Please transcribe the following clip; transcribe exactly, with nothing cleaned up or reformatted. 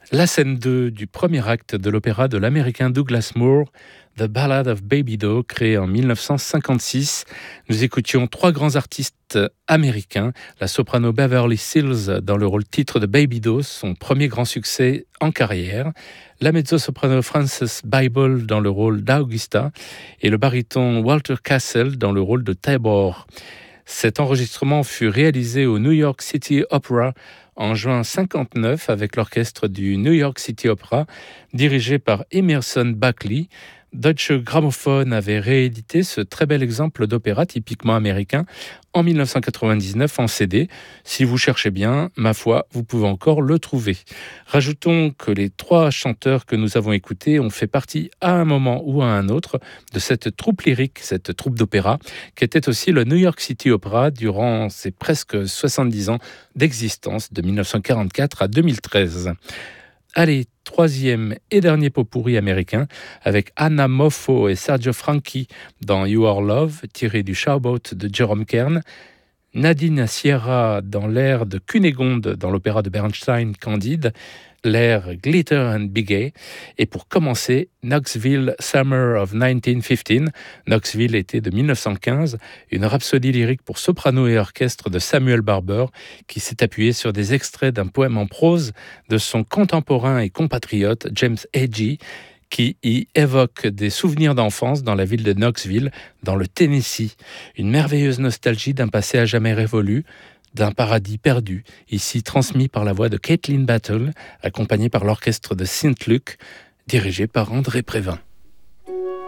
La scène deux du premier acte de l'opéra de l'américain Douglas Moore, The Ballad of Baby Doe, créé en mille neuf cent cinquante-six. Nous écoutions trois grands artistes américains, la soprano Beverly Sills dans le rôle titre de Baby Doe, son premier grand succès en carrière, la mezzo-soprano Frances Bible dans le rôle d'Augusta et le baryton Walter Castle dans le rôle de Tabor. Cet enregistrement fut réalisé au New York City Opera en juin cinquante-neuf avec l'orchestre du New York City Opera dirigé par Emerson Buckley. Deutsche Grammophon avait réédité ce très bel exemple d'opéra typiquement américain en mille neuf cent quatre-vingt-dix-neuf en C D. Si vous cherchez bien, ma foi, vous pouvez encore le trouver. Rajoutons que les trois chanteurs que nous avons écoutés ont fait partie à un moment ou à un autre de cette troupe lyrique, cette troupe d'opéra, qui était aussi le New York City Opera durant ses presque soixante-dix ans d'existence, de mille neuf cent quarante-quatre à deux mille treize. Allez, troisième et dernier pot-pourri américain avec Anna Moffo et Sergio Franchi dans You Are Love, tiré du Showboat de Jerome Kern, Nadine Sierra dans l'air de Cunégonde dans l'opéra de Bernstein Candide, l'air Glitter and Bigay, et pour commencer, Knoxville Summer of nineteen fifteen. Knoxville était de mille neuf cent quinze, une rhapsodie lyrique pour soprano et orchestre de Samuel Barber, qui s'est appuyé sur des extraits d'un poème en prose de son contemporain et compatriote James Agee, qui y évoque des souvenirs d'enfance dans la ville de Knoxville, dans le Tennessee. Une merveilleuse nostalgie d'un passé à jamais révolu, d'un paradis perdu, ici transmis par la voix de Caitlin Battle, accompagnée par l'orchestre de Saint Luke, dirigé par André Prévin.